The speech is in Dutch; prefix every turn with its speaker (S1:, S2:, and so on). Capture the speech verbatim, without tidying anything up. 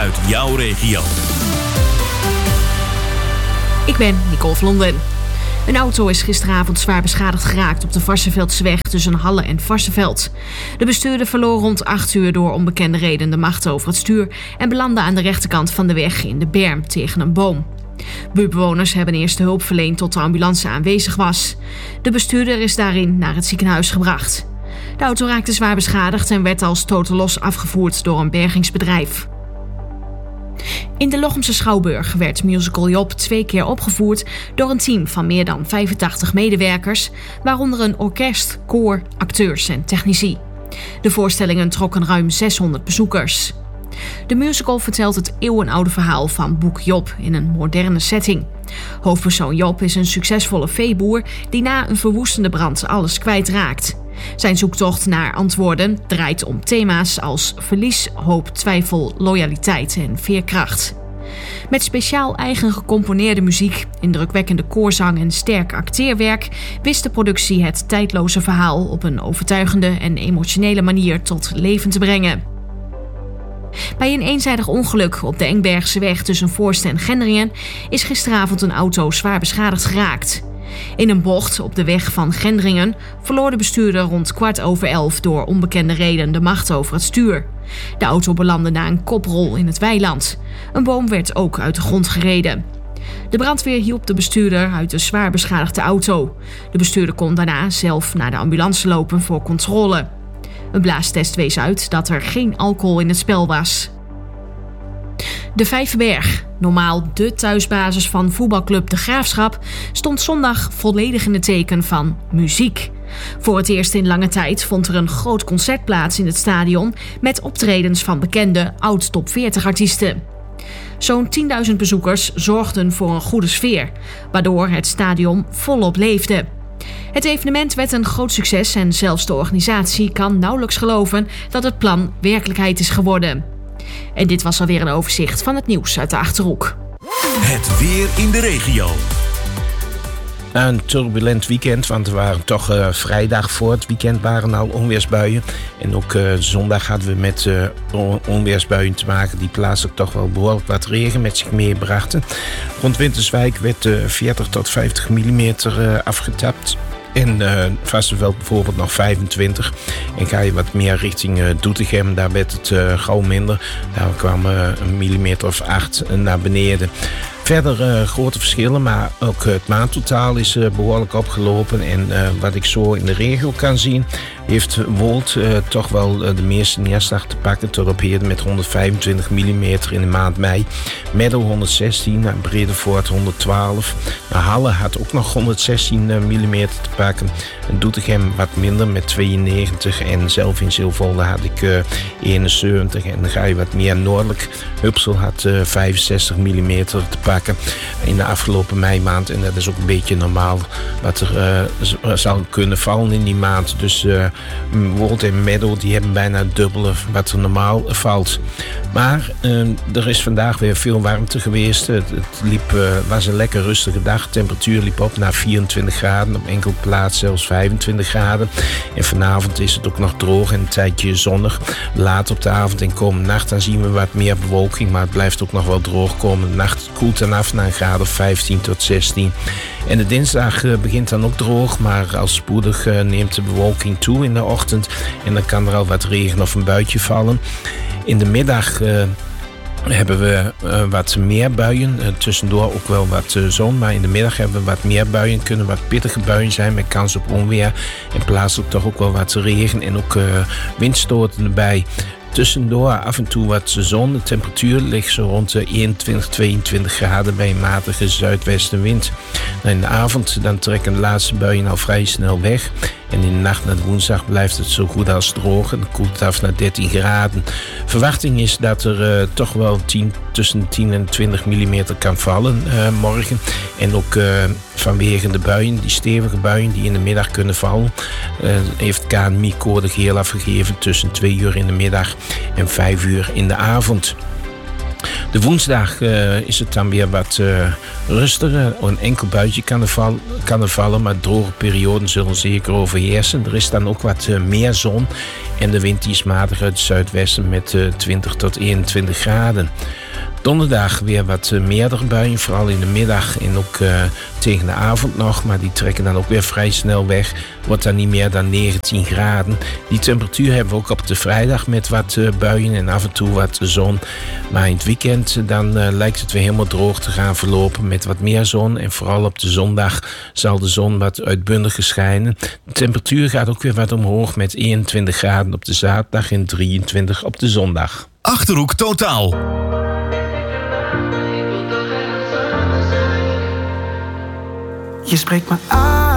S1: uit jouw regio.
S2: Ik ben Nicole Vlonden. Een auto is gisteravond zwaar beschadigd geraakt op de Varsseveldseweg tussen Halle en Varsseveld. De bestuurder verloor rond acht uur door onbekende reden de macht over het stuur en belandde aan de rechterkant van de weg in de berm tegen een boom. Buurtbewoners hebben eerste hulp verleend tot de ambulance aanwezig was. De bestuurder is daarin naar het ziekenhuis gebracht. De auto raakte zwaar beschadigd en werd als totalos afgevoerd door een bergingsbedrijf. In de Lochemse Schouwburg werd musical Job twee keer opgevoerd door een team van meer dan vijfentachtig medewerkers, waaronder een orkest, koor, acteurs en technici. De voorstellingen trokken ruim zeshonderd bezoekers. De musical vertelt het eeuwenoude verhaal van Boek Job in een moderne setting. Hoofdpersoon Job is een succesvolle veeboer die na een verwoestende brand alles kwijtraakt. Zijn zoektocht naar antwoorden draait om thema's als verlies, hoop, twijfel, loyaliteit en veerkracht. Met speciaal eigen gecomponeerde muziek, indrukwekkende koorzang en sterk acteerwerk wist de productie het tijdloze verhaal op een overtuigende en emotionele manier tot leven te brengen. Bij een eenzijdig ongeluk op de Engbergse weg tussen Voorst en Gendringen is gisteravond een auto zwaar beschadigd geraakt. In een bocht op de weg van Gendringen verloor de bestuurder rond kwart over elf door onbekende reden de macht over het stuur. De auto belandde na een koprol in het weiland. Een boom werd ook uit de grond gereden. De brandweer hielp de bestuurder uit de zwaar beschadigde auto. De bestuurder kon daarna zelf naar de ambulance lopen voor controle. Een blaastest wees uit dat er geen alcohol in het spel was. De Vijverberg, normaal de thuisbasis van voetbalclub De Graafschap, stond zondag volledig in het teken van muziek. Voor het eerst in lange tijd vond er een groot concert plaats in het stadion met optredens van bekende oud-top veertig artiesten. Zo'n tienduizend bezoekers zorgden voor een goede sfeer, waardoor het stadion volop leefde. Het evenement werd een groot succes en zelfs de organisatie kan nauwelijks geloven dat het plan werkelijkheid is geworden. En dit was alweer een overzicht van het nieuws uit de Achterhoek.
S1: Het weer in de regio.
S3: Een turbulent weekend, want er waren toch uh, vrijdag voor het weekend waren al onweersbuien. En ook uh, zondag hadden we met uh, onweersbuien te maken die plaatselijk toch wel behoorlijk wat regen met zich meebrachten. Rond Winterswijk werd uh, veertig tot vijftig millimeter uh, afgetapt. In uh, Varsseveld bijvoorbeeld nog vijfentwintig. En ga je wat meer richting uh, Doetinchem, daar werd het uh, gauw minder. Daar kwam uh, een millimeter of acht uh, naar beneden. Verder uh, grote verschillen, maar ook het maandtotaal is uh, behoorlijk opgelopen. En uh, wat ik zo in de regio kan zien, heeft Wold uh, toch wel uh, de meeste neerslag te pakken. Tot op heden met honderdvijfentwintig millimeter in de maand mei. Meadow honderdzestien, naar Bredevoort honderdtwaalf. Nou, Halle had ook nog honderdzestien millimeter te pakken. En Doetinchem wat minder met tweeënnegentig. En zelf in Zilvolde had ik uh, eenenzeventig. En dan ga je wat meer noordelijk. Hupsel had uh, vijfenzestig millimeter te pakken in de afgelopen meimaand. En dat is ook een beetje normaal wat er uh, zal kunnen vallen in die maand. Dus uh, Wold en Meadow die hebben bijna het dubbele wat er normaal valt. Maar uh, er is vandaag weer veel warmte geweest. Het, het liep, uh, was een lekker rustige dag. De temperatuur liep op naar vierentwintig graden. Op enkele plaatsen zelfs vijfentwintig graden. En vanavond is het ook nog droog en een tijdje zonnig. Laat op de avond en komende nacht dan zien we wat meer bewolking. Maar het blijft ook nog wel droog. Komende nacht koelt dan af naar een graad of vijftien tot zestien. En de dinsdag uh, begint dan ook droog. Maar al spoedig uh, neemt de bewolking toe in de ochtend. En dan kan er al wat regen of een buitje vallen. In de middag uh, hebben we uh, wat meer buien. Uh, tussendoor ook wel wat uh, zon. Maar in de middag hebben we wat meer buien. Kunnen wat pittige buien zijn met kans op onweer. En plaatselijk toch ook wel wat regen. En ook uh, windstoten erbij. Tussendoor af en toe wat zon. De temperatuur ligt zo rond de eenentwintig, tweeëntwintig graden bij een matige zuidwestenwind. En in de avond dan trekken de laatste buien al vrij snel weg. En in de nacht naar woensdag blijft het zo goed als droog. En dan koelt het af naar dertien graden. Verwachting is dat er uh, toch wel tien, tussen tien en twintig millimeter kan vallen uh, morgen. En ook uh, vanwege de buien, die stevige buien die in de middag kunnen vallen, uh, heeft K N M I code geel afgegeven tussen twee uur in de middag en vijf uur in de avond. De woensdag uh, is het dan weer wat uh, rustiger. Een enkel buitje kan er, val, kan er vallen, maar droge perioden zullen zeker overheersen. Er is dan ook wat uh, meer zon. En de wind die is matig uit het zuidwesten met uh, twintig tot eenentwintig graden. Donderdag weer wat uh, meerdere buien, vooral in de middag en ook uh, tegen de avond nog. Maar die trekken dan ook weer vrij snel weg. Wordt dan niet meer dan negentien graden. Die temperatuur hebben we ook op de vrijdag met wat uh, buien en af en toe wat zon. Maar in het weekend uh, dan uh, lijkt het weer helemaal droog te gaan verlopen met wat meer zon. En vooral op de zondag zal de zon wat uitbundiger schijnen. De temperatuur gaat ook weer wat omhoog met eenentwintig graden op de zaterdag en drieëntwintig op de zondag.
S1: Achterhoek Totaal.
S4: Je spreekt me aan.